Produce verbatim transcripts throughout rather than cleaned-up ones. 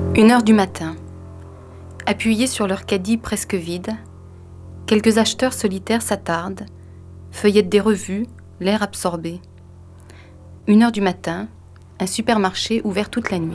Une heure du matin. Appuyés sur leur caddie presque vide, quelques acheteurs solitaires s'attardent, feuillettent des revues, l'air absorbé. Une heure du matin, un supermarché ouvert toute la nuit.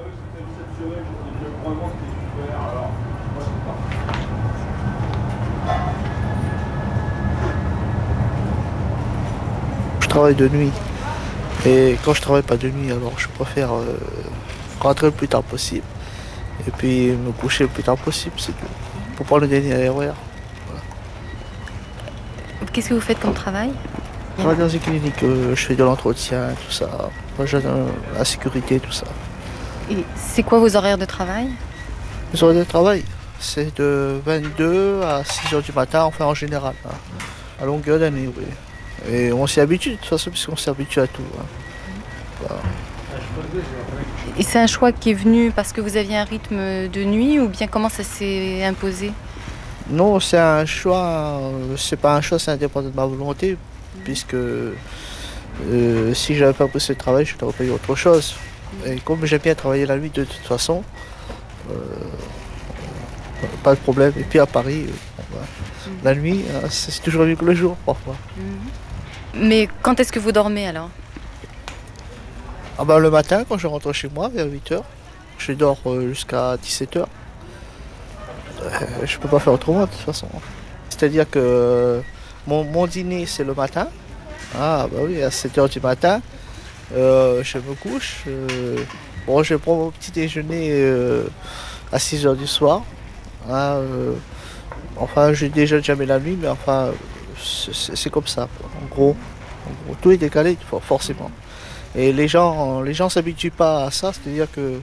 Je travaille de nuit. Et quand je travaille pas de nuit, alors je préfère euh, rentrer le plus tard possible. Et puis me coucher le plus tard possible, c'est tout. Pour prendre le dernier horaire. Voilà. Qu'est-ce que vous faites comme travail? Je travaille dans une clinique, euh, je fais de l'entretien, tout ça. Moi, j'ai euh, la sécurité, tout ça. Et c'est quoi vos horaires de travail? Les horaires de travail, c'est de vingt-deux à six heures du matin, enfin en général. Hein. À longueur d'année, oui. Et on s'y habitue de toute façon, puisqu'on s'y habitue à tout. Hein. Voilà. Et c'est un choix qui est venu parce que vous aviez un rythme de nuit ou bien comment ça s'est imposé? Non, c'est un choix, euh, c'est pas un choix, c'est indépendant de ma volonté, puisque euh, si j'avais pas pris ce travail, je n'aurais pas eu autre chose. Et comme j'aime bien travailler la nuit de toute façon, euh, pas de problème. Et puis à Paris, euh, bon, bah, la nuit, hein, c'est toujours mieux que le jour parfois. Mais quand est-ce que vous dormez alors? Ah bah, le matin, quand je rentre chez moi, vers huit heures, je dors euh, jusqu'à dix-sept heures. Euh, je peux pas faire autrement de toute façon. C'est-à-dire que euh, mon, mon dîner, c'est le matin. Ah bah oui, à sept heures du matin, euh, je me couche. Euh, bon, je prends mon petit déjeuner euh, à six heures du soir. Hein, euh, enfin, je déjeune jamais la nuit, mais enfin, c'est c'est comme ça. Quoi. En gros, en gros, tout est décalé, for- forcément. Et les gens, les gens s'habituent pas à ça, c'est-à-dire que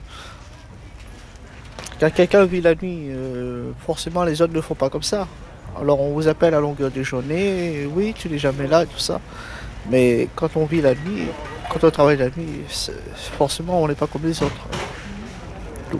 quand quelqu'un vit la nuit, euh, forcément les autres ne le font pas comme ça. Alors on vous appelle à longueur de journée, oui, tu n'es jamais là, et tout ça. Mais quand on vit la nuit, quand on travaille la nuit, c'est- forcément on n'est pas comme les autres. Tout.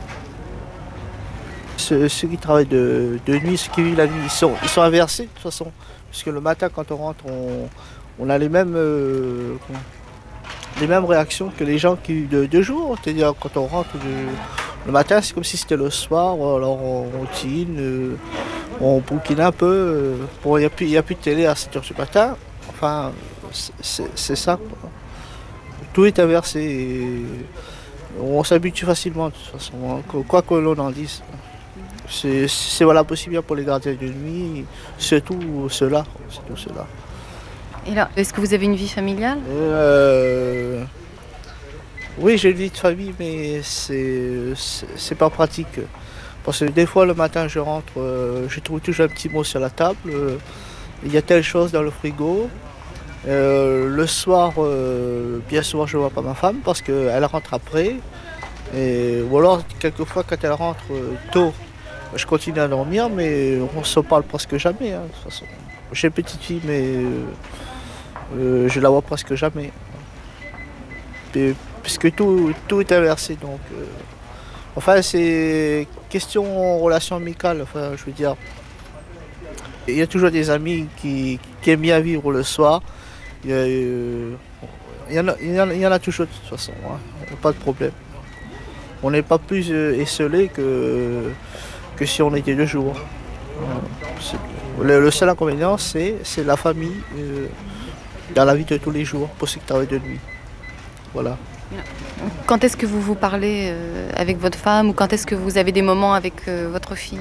Ceux, ceux qui travaillent de, de nuit, ceux qui vivent la nuit, ils sont, ils sont inversés de toute façon. Puisque le matin, quand on rentre, on, on a les mêmes, euh, les mêmes réactions que les gens qui vivent de, de jour. C'est-à-dire quand on rentre de- le matin, c'est comme si c'était le soir, alors on routine, euh, on bouquine un peu. euh, bon, il n'y a, plus- il y a plus de télé à sept heures du matin. Enfin, c'est c'est- c'est ça, quoi. Tout est inversé. Et on s'habitue facilement, de toute façon, hein, quoi quoi que l'on en dise. C'est c'est valable aussi bien pour les gardiens de nuit, surtout ceux-là. Surtout ceux-là. Et là, est-ce que vous avez une vie familiale? Euh, oui, j'ai une vie de famille, mais c'est c'est c'est pas pratique. Parce que des fois, le matin, je rentre, euh, je trouve toujours un petit mot sur la table. euh, il y a telle chose dans le frigo. Euh, le soir, euh, bien souvent, je ne vois pas ma femme parce qu'elle rentre après. Et, ou alors, quelquefois, quand elle rentre euh, tôt, je continue à dormir, mais on se parle presque jamais, hein, de toute façon. J'ai une petite fille, mais euh, euh, je la vois presque jamais. Puis- puisque tout, tout est inversé, donc... euh, enfin, c'est question relation amicale, enfin, je veux dire. Il y a toujours des amis qui, qui aiment bien vivre le soir. Il y, a, euh, il y en a, il y en a- il y en a toujours de toute façon, hein. Pas de problème. On n'est pas plus euh, esselé que, que si on était de jour. C'est- Le, le seul inconvénient, c'est c'est la famille euh, dans la vie de tous les jours, pour ceux qui travaillent de nuit. Voilà. Quand est-ce que vous vous parlez euh, avec votre femme ou quand est-ce que vous avez des moments avec euh, votre fille?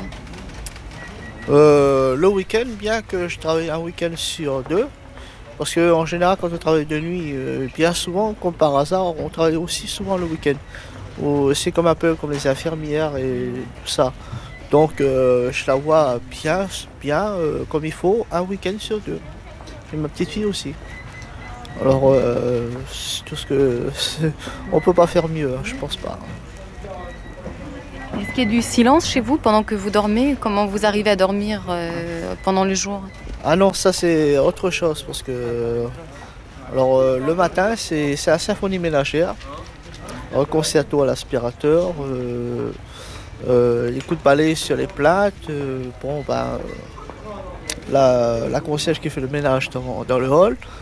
Euh, le week-end, bien que je travaille un week-end sur deux, parce qu'en général, quand on travaille de nuit, euh, bien souvent, comme par hasard, on travaille aussi souvent le week-end. Ou c'est comme un peu comme les infirmières et tout ça. Donc, euh, je la vois bien, bien euh, comme il faut, un week-end sur deux. Et ma petite fille aussi. Alors, euh, c'est tout ce que. On peut pas faire mieux, hein, je pense pas. Est-ce qu'il y a du silence chez vous pendant que vous dormez? Comment vous arrivez à dormir euh, pendant le jour? Ah non, ça c'est autre chose parce que. Alors, euh, le matin, c'est c'est la symphonie ménagère. Un concerto à l'aspirateur, euh, euh, les coups de balai sur les plates. euh, bon, ben, la, la concierge qui fait le ménage dans, dans le hall.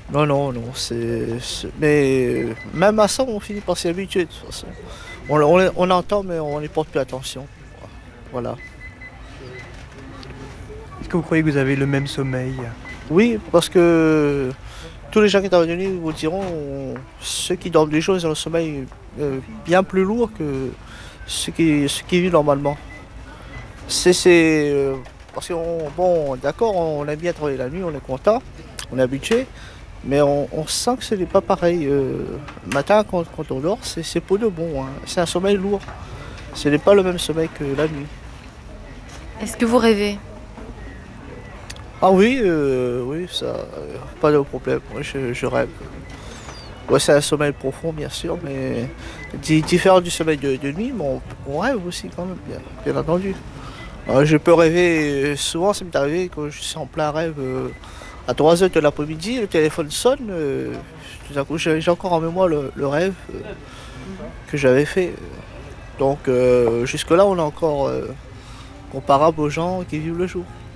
Non, non, non, c'est... c'est- Mais euh, même à ça, on finit par s'y habituer de toute façon. On, on, on entend, mais on n'y porte plus attention. Voilà. Est-ce que vous croyez que vous avez le même sommeil? Oui, parce que tous les gens qui sont venus vous diront, euh, ceux qui dorment des jours, ils ont un sommeil euh, bien plus lourd que ceux qui, ceux qui vivent normalement. C'est, c'est, euh, parce qu'on, bon, d'accord, on aime bien travailler la nuit, on est content, on est habitué, mais on, on sent que ce n'est pas pareil. Euh, le matin, quand, quand on dort, c'est, c'est pour de bon, hein. C'est un sommeil lourd. Ce n'est pas le même sommeil que la nuit. Est-ce que vous rêvez? Ah oui, euh, oui, ça, euh, pas de problème. Moi, je, je rêve. Ouais, c'est un sommeil profond, bien sûr, mais di- différent du sommeil de, de nuit, mais on, on rêve aussi quand même, bien, bien entendu. Euh, je peux rêver, euh, souvent ça m'est arrivé quand je suis en plein rêve euh, à trois heures de l'après-midi, le téléphone sonne, euh, tout à coup j'ai j'ai encore en mémoire le, le rêve euh, que j'avais fait. Donc euh, jusque-là on est encore euh, comparable aux gens qui vivent le jour.